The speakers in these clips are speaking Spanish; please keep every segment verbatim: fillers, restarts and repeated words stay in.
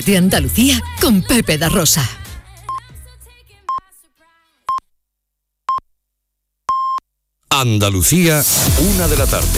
De Andalucía con Pepe da Rosa. Andalucía, una de la tarde.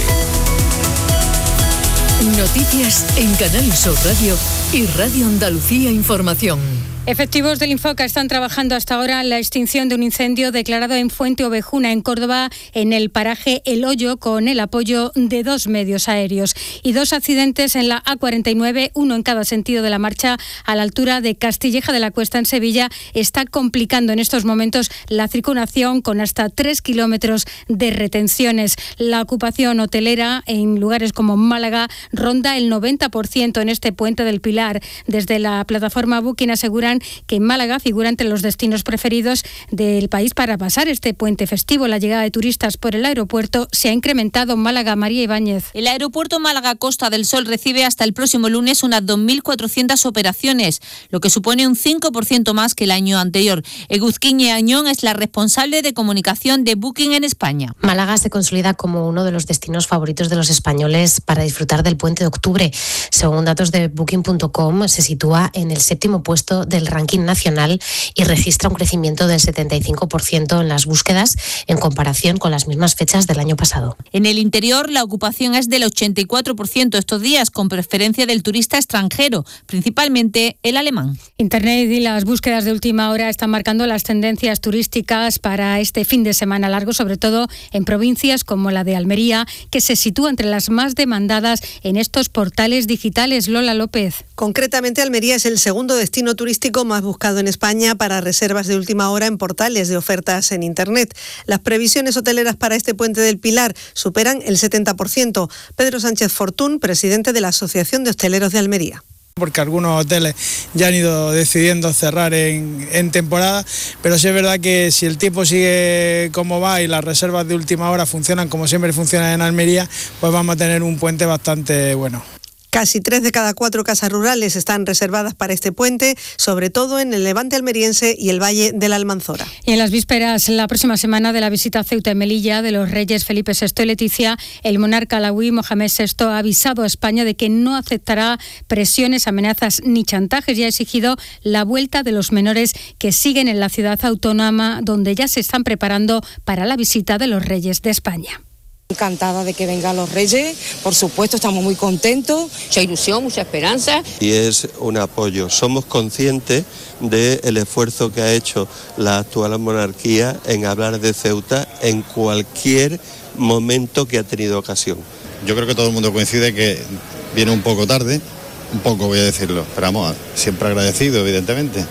Noticias en Canal Sur Radio y Radio Andalucía Información. Efectivos del Infoca están trabajando hasta ahora en la extinción de un incendio declarado en Fuente Ovejuna, en Córdoba, en el paraje El Hoyo, con el apoyo de dos medios aéreos. Y dos accidentes en la A cuarenta y nueve, uno en cada sentido de la marcha, a la altura de Castilleja de la Cuesta, en Sevilla, está complicando en estos momentos la circulación con hasta tres kilómetros de retenciones. La ocupación hotelera en lugares como Málaga ronda el noventa por ciento en este puente del Pilar. Desde la plataforma Booking aseguran que Málaga figura entre los destinos preferidos del país para pasar este puente festivo. La llegada de turistas por el aeropuerto se ha incrementado en Málaga. María Ibáñez. El aeropuerto Málaga Costa del Sol recibe hasta el próximo lunes unas dos mil cuatrocientas operaciones, lo que supone un cinco por ciento más que el año anterior. Eguzquiñe Añón es la responsable de comunicación de Booking en España. Málaga se consolida como uno de los destinos favoritos de los españoles para disfrutar del puente de octubre. Según datos de Booking punto com, se sitúa en el séptimo puesto del ranking nacional y registra un crecimiento del setenta y cinco por ciento en las búsquedas en comparación con las mismas fechas del año pasado. En el interior, la ocupación es del ochenta y cuatro por ciento estos días, con preferencia del turista extranjero, principalmente el alemán. Internet y las búsquedas de última hora están marcando las tendencias turísticas para este fin de semana largo, sobre todo en provincias como la de Almería, que se sitúa entre las más demandadas en estos portales digitales. Lola López. Concretamente, Almería es el segundo destino turístico más buscado en España para reservas de última hora en portales de ofertas en Internet. Las previsiones hoteleras para este puente del Pilar superan el setenta por ciento. Pedro Sánchez Fortún, presidente de la Asociación de Hosteleros de Almería. Porque algunos hoteles ya han ido decidiendo cerrar en, en temporada, pero sí es verdad que si el tiempo sigue como va y las reservas de última hora funcionan como siempre funcionan en Almería, pues vamos a tener un puente bastante bueno. Casi tres de cada cuatro casas rurales están reservadas para este puente, sobre todo en el Levante almeriense y el Valle de la Almanzora. Y en las vísperas, la próxima semana de la visita a Ceuta y Melilla de los reyes Felipe sexto y Leticia, el monarca alauí Mohamed sexto ha avisado a España de que no aceptará presiones, amenazas ni chantajes y ha exigido la vuelta de los menores que siguen en la ciudad autónoma, donde ya se están preparando para la visita de los reyes de España. Encantada de que vengan los reyes, por supuesto estamos muy contentos, mucha ilusión, mucha esperanza. Y es un apoyo, somos conscientes del esfuerzo que ha hecho la actual monarquía en hablar de Ceuta en cualquier momento que ha tenido ocasión. Yo creo que todo el mundo coincide que viene un poco tarde, un poco voy a decirlo, pero vamos, siempre agradecido evidentemente.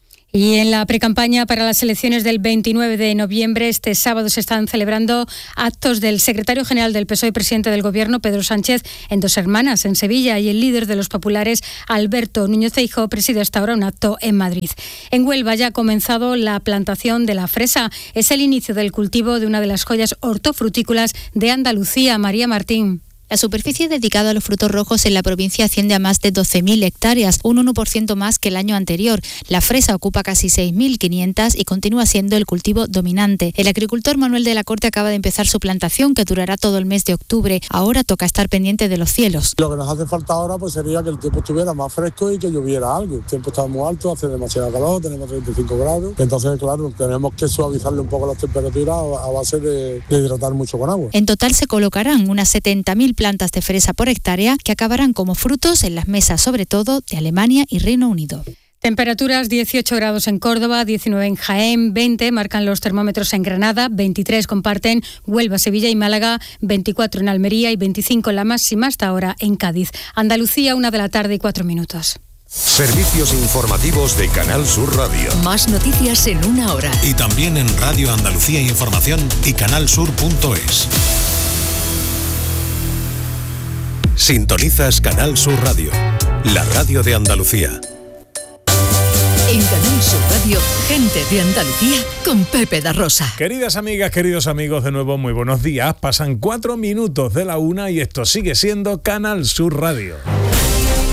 Y en la precampaña para las elecciones del veintinueve de noviembre, este sábado se están celebrando actos del secretario general del P S O E y presidente del Gobierno, Pedro Sánchez, en Dos Hermanas, en Sevilla, y el líder de los populares, Alberto Núñez Feijóo, preside hasta ahora un acto en Madrid. En Huelva ya ha comenzado la plantación de la fresa. Es el inicio del cultivo de una de las joyas hortofrutícolas de Andalucía. María Martín. La superficie dedicada a los frutos rojos en la provincia asciende a más de doce mil hectáreas, un uno por ciento más que el año anterior. La fresa ocupa casi seis mil quinientas y continúa siendo el cultivo dominante. El agricultor Manuel de la Corte acaba de empezar su plantación, que durará todo el mes de octubre. Ahora toca estar pendiente de los cielos. Lo que nos hace falta ahora pues sería que el tiempo estuviera más fresco y que lloviera algo. El tiempo está muy alto, hace demasiado calor, tenemos treinta y cinco grados. Entonces, claro, tenemos que suavizarle un poco las temperaturas a base de, de hidratar mucho con agua. En total se colocarán unas setenta mil plantas de fresa por hectárea que acabarán como frutos en las mesas, sobre todo de Alemania y Reino Unido. Temperaturas: dieciocho grados en Córdoba, diecinueve en Jaén, veinte marcan los termómetros en Granada, veintitrés comparten Huelva, Sevilla y Málaga, veinticuatro en Almería y veinticinco la máxima hasta ahora en Cádiz. Andalucía, una de la tarde y cuatro minutos. Servicios informativos de Canal Sur Radio. Más noticias en una hora. Y también en Radio Andalucía Información y canalsur punto es. Sintonizas Canal Sur Radio, la radio de Andalucía. En Canal Sur Radio, gente de Andalucía con Pepe da Rosa. Queridas amigas, queridos amigos, de nuevo muy buenos días. Pasan cuatro minutos de la una y esto sigue siendo Canal Sur Radio.